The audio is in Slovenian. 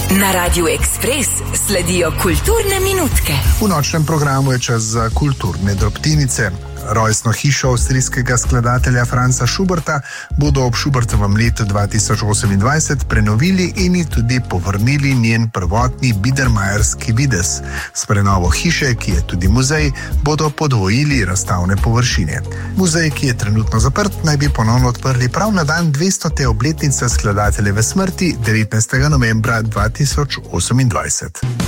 Na Radiu Ekspres sledijo kulturne minutke. V nočnem programu je čas za kulturne drobtinice. Rojstno hišo avstrijskega skladatelja Franza Schuberta bodo ob Schubertovem letu 2028 prenovili in ji tudi povrnili njen prvotni biedermeierski videz. S prenovo hiše, ki je tudi muzej, bodo podvojili razstavne površine. Muzej, ki je trenutno zaprt, naj bi ponovno odprli prav na dan 200. obletnice skladateljeve smrti 19. novembra 2028.